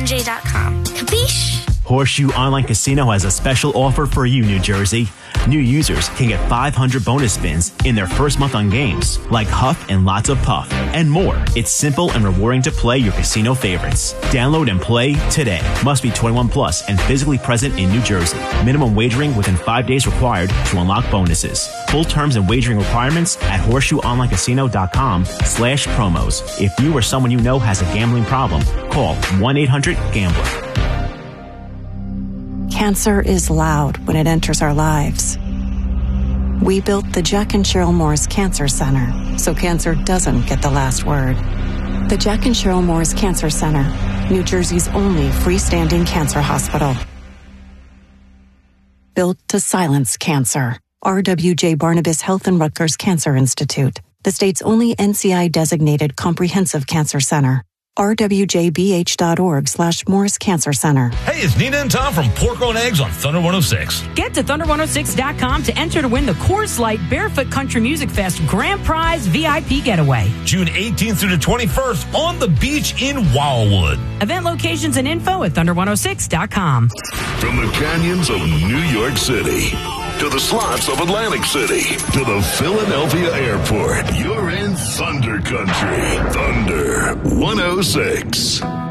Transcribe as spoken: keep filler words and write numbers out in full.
M J dot com. Capiche? Horseshoe Online Casino has a special offer for you, New Jersey. New users can get five hundred bonus spins in their first month on games like Huff and Lots of Puff and more. It's simple and rewarding to play your casino favorites. Download and play today. Must be twenty-one plus and physically present in New Jersey. Minimum wagering within five days required to unlock bonuses. Full terms and wagering requirements at horseshoeonlinecasino.com slash promos. If you or someone you know has a gambling problem, call one eight hundred gambler. Cancer is loud when it enters our lives. We built the Jack and Cheryl Morris Cancer Center so cancer doesn't get the last word. The Jack and Cheryl Morris Cancer Center, New Jersey's only freestanding cancer hospital. Built to silence cancer. R W J Barnabas Health and Rutgers Cancer Institute, the state's only N C I-designated comprehensive cancer center. R W J B H dot org slash Morris Cancer Center. Hey, it's Nina and Tom from Porco and Eggs on Thunder one oh six. Get to thunder one oh six dot com to enter to win the Coors Light Barefoot Country Music Fest Grand Prize V I P Getaway. June eighteenth through the twenty-first on the beach in Wildwood. Event locations and info at thunder one oh six dot com. From the canyons of New York City to the slots of Atlantic City to the Philadelphia airport, you're in Thunder Country. Thunder one oh six.